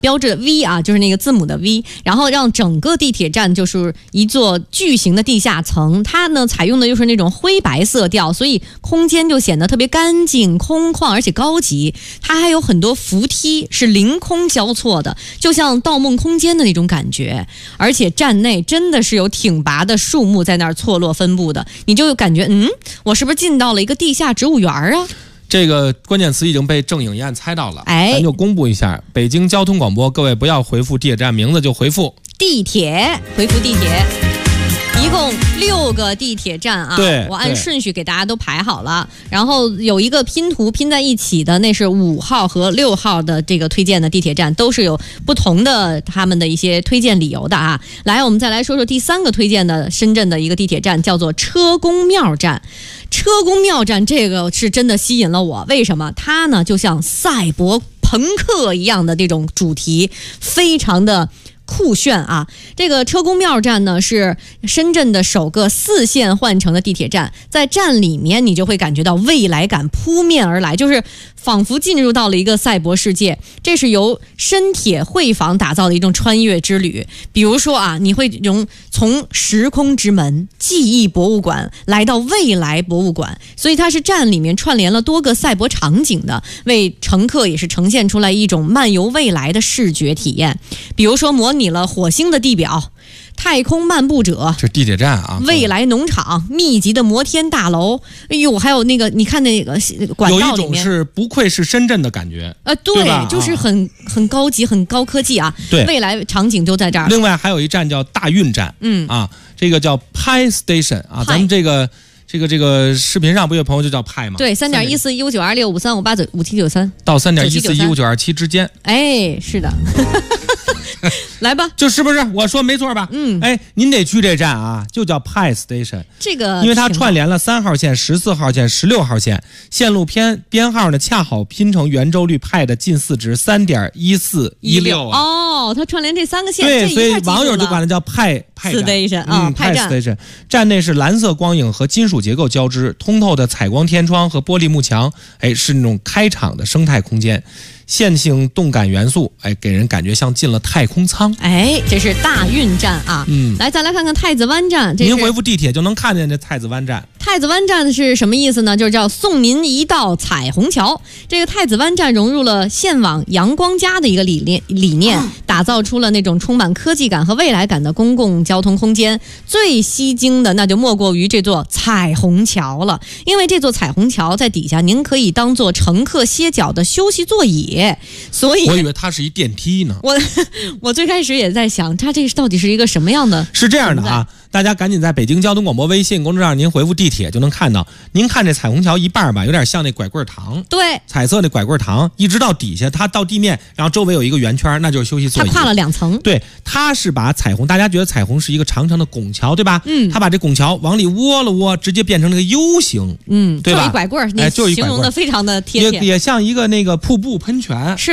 标志的 V 啊，就是那个字母的 V， 然后让整个地铁站就是一座巨型的地下层。它呢采用的又是那种灰白色调，所以空间就显得特别干净、空旷，而且高级。它还有很多扶梯是凌空交错的，就像《盗梦空间》的那种感觉。而且站内真的是有挺拔的树木在那儿错落分布的，你就感觉我是不是进到了一个地下植物园啊？ 这个关键词已经被郑颖燕猜到了， 咱就公布一下北京交通广播，各位不要回复地铁站名字，就回复地铁，回复地铁。一共6个地铁站啊， 对， 我按顺序给大家都排好了，然后有一个拼图拼在一起的，那是5号和6号的这个推荐的地铁站，都是有不同的他们的一些推荐理由的啊。来，我们再来说说第3个推荐的深圳的一个地铁站，叫做车公庙站。车公庙站这个是真的吸引了我，为什么？它呢就像赛博朋克一样的这种主题，非常的酷炫啊！这个车公庙站呢是深圳的首个4线换乘的地铁站，在站里面你就会感觉到未来感扑面而来，就是仿佛进入到了一个赛博世界。这是由深铁汇坊打造的一种穿越之旅。比如说啊，你会从时空之门、记忆博物馆来到未来博物馆，所以它是站里面串联了多个赛博场景的，为乘客也是呈现出来一种漫游未来的视觉体验。比如说模拟了火星的地表、太空漫步者， 这地铁站啊， 未来农场、密集的摩天大楼，哎呦，还有那个你看那个管道里面， 有一种是不愧是深圳的感觉， 对，就是很高级、很高科技啊。 对， 未来场景就在这儿。 另外还有一站叫大运站，这个叫 Pi Station 啊，咱们这个视频上不有朋友就叫派吗？ 对，3.1415926535895793 到3.14159227之间。 哎，是的。来吧， 就是不是我说没错吧？您得去这站啊，就叫 Pi Station。 这个因为它串联了3号线、14号线、16号线，线路编号呢恰好拼成圆周率派的近似值 3.1416 啊。 哦，它串联这3个线， 对，所以网友就管它叫派 Station 啊， 派 Station。站内是蓝色光影和金属结构交织，通透的采光天窗和玻璃幕墙，是那种开场的生态空间。线性动感元素，给人感觉像进了太空舱。 这是大运站啊。来，再来看看太子湾站。 您回复地铁就能看见这太子湾站。 太子湾站是什么意思呢？就是叫送您一道彩虹桥。这个太子湾站融入了线网阳光家的一个理念，打造出了那种充满科技感和未来感的公共交通空间。最吸睛的那就莫过于这座彩虹桥了，因为这座彩虹桥在底下，您可以当做乘客歇脚的休息座椅。所以我以为它是一电梯呢。 我最开始也在想，它这到底是一个什么样的？ 是这样的啊，大家赶紧在北京交通广播微信公众号您回复地铁就能看到。您看这彩虹桥一半吧，有点像那拐棍糖， 对， 彩色的拐棍糖，一直到底下，它到地面，然后周围有一个圆圈，那就是休息座椅。 它跨了2层。 对，它是把彩虹，大家觉得彩虹是一个长长的拱桥，对吧？它把这拱桥往里窝了窝，直接变成了个 U 型，对吧？ 就一拐棍，你形容的非常的贴切， 也像一个那个瀑布喷泉。 是。